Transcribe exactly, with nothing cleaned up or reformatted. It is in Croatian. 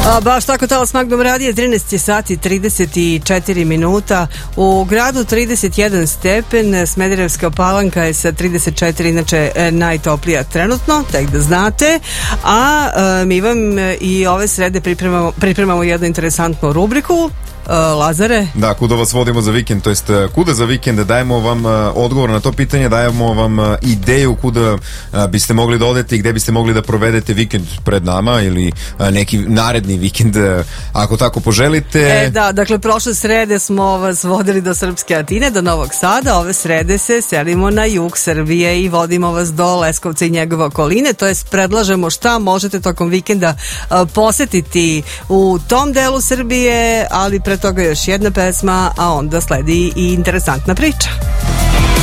A, baš tako, Talas Magnum radije, trinaest sati trideset četiri minuta, u gradu trideset jedan stepen, Smederevska Palanka je sa trideset četiri, inače najtoplija trenutno, tek da znate, a, a mi vam i ove srede pripremamo, pripremamo jednu interesantnu rubriku. Lazare? Da, kuda vas vodimo za vikend, to jest kuda za vikend, dajemo vam odgovor na to pitanje, dajemo vam ideju kuda biste mogli da odete i gde biste mogli da provedete vikend pred nama ili neki naredni vikend, ako tako poželite. E, da, dakle, prošle srede smo vas vodili do Srpske Atine, do Novog Sada, ove srede se selimo na jug Srbije i vodimo vas do Leskovca i njegove okoline, to jest predlažemo šta možete tokom vikenda posetiti u tom delu Srbije, ali pre toga još jedna pesma, a onda sledi i interesantna priča.